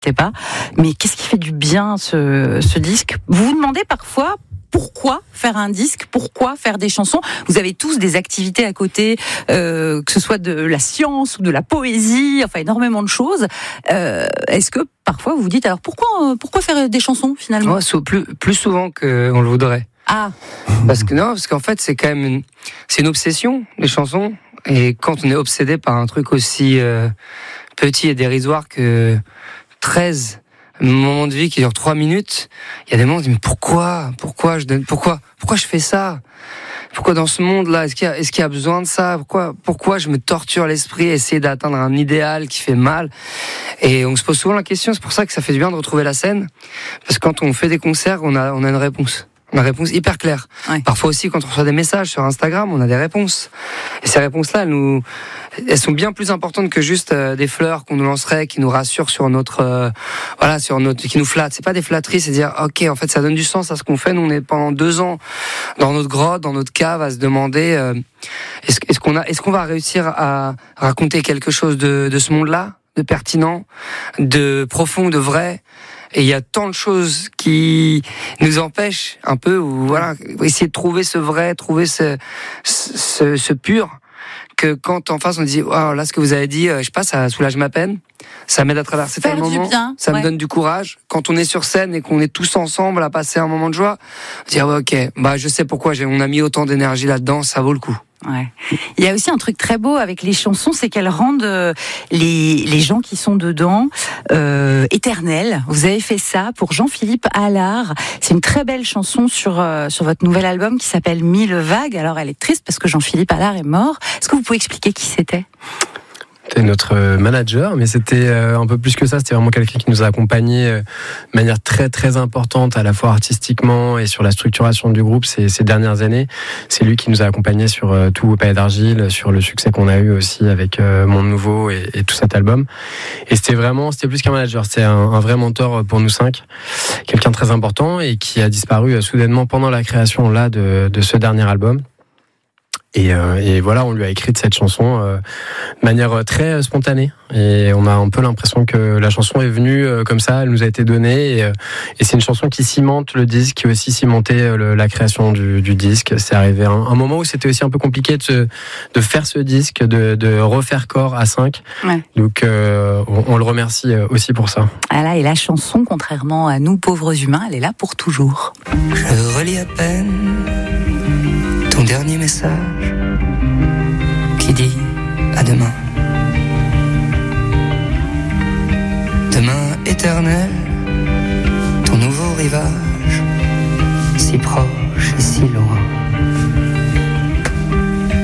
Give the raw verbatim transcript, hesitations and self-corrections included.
pas. Mais qu'est-ce qui fait du bien ce, ce disque ? Vous vous demandez parfois pourquoi faire un disque ? Pourquoi faire des chansons ? Vous avez tous des activités à côté, euh, que ce soit de la science ou de la poésie, enfin énormément de choses. Euh, est-ce que parfois vous vous dites alors pourquoi pourquoi faire des chansons finalement ? Ouais, plus plus souvent qu'on le voudrait. Ah. Parce que non, parce qu'en fait c'est quand même une, c'est une obsession les chansons. Et quand on est obsédé par un truc aussi euh, petit et dérisoire que treize moments de vie qui durent trois minutes, il y a des moments où on dit mais pourquoi, pourquoi je donne, pourquoi, pourquoi je fais ça, pourquoi dans ce monde-là, est-ce qu'il y a, est-ce qu'il y a besoin de ça, pourquoi, pourquoi je me torture l'esprit, à essayer d'atteindre un idéal qui fait mal. Et on se pose souvent la question. C'est pour ça que ça fait du bien de retrouver la scène, parce que quand on fait des concerts, on a, on a une réponse. On a une réponse hyper claire. Ouais. Parfois aussi, quand on reçoit des messages sur Instagram, on a des réponses. Et ces réponses-là, elles, nous, elles sont bien plus importantes que juste euh, des fleurs qu'on nous lancerait, qui nous rassurent sur notre, euh, voilà, sur notre, qui nous flattent. C'est pas des flatteries, c'est dire, ok, en fait, ça donne du sens à ce qu'on fait. Nous, on est pendant deux ans dans notre grotte, dans notre cave, à se demander, euh, est-ce, est-ce qu'on a, est-ce qu'on va réussir à raconter quelque chose de, de ce monde-là, de pertinent, de profond, de vrai? Et il y a tant de choses qui nous empêchent un peu, ou voilà, essayer de trouver ce vrai, trouver ce, ce, ce pur, que quand en face on dit, oh, là ce que vous avez dit, je sais pas, ça soulage ma peine, ça m'aide à traverser tel moment, bien, ça ouais. me donne du courage. Quand on est sur scène et qu'on est tous ensemble à passer un moment de joie, dire ouais, ok, bah je sais pourquoi on a mis autant d'énergie là-dedans, ça vaut le coup. Ouais. Il y a aussi un truc très beau avec les chansons, c'est qu'elles rendent euh, les, les gens qui sont dedans euh, éternels. Vous avez fait ça pour Jean-Philippe Allard. C'est une très belle chanson sur, euh, sur votre nouvel album qui s'appelle Mille vagues. Alors elle est triste parce que Jean-Philippe Allard est mort. Est-ce que vous pouvez expliquer qui c'était ? C'était notre manager, mais c'était un peu plus que ça. C'était vraiment quelqu'un qui nous a accompagnés de manière très très importante, à la fois artistiquement et sur la structuration du groupe ces, ces dernières années. C'est lui qui nous a accompagnés sur tout au Palais d'Argile, sur le succès qu'on a eu aussi avec Monde Nouveau et, et tout cet album. Et c'était vraiment, c'était plus qu'un manager, c'était un, un vrai mentor pour nous cinq, quelqu'un de très important et qui a disparu soudainement pendant la création là de, de ce dernier album. Et, euh, et voilà, on lui a écrit cette chanson euh, de manière très spontanée. Et on a un peu l'impression que la chanson est venue euh, comme ça, elle nous a été donnée. Et, euh, et c'est une chanson qui cimente le disque, qui a aussi cimenté euh, le, la création du, du disque. C'est arrivé un, un moment où c'était aussi un peu compliqué de, se, de faire ce disque, de, de refaire corps à cinq. Ouais. Donc euh, on, on le remercie aussi pour ça. Ah là, et la chanson, contrairement à nous pauvres humains, elle est là pour toujours. Je relis à peine ton dernier message qui dit à demain. Demain éternel, ton nouveau rivage, si proche et si loin.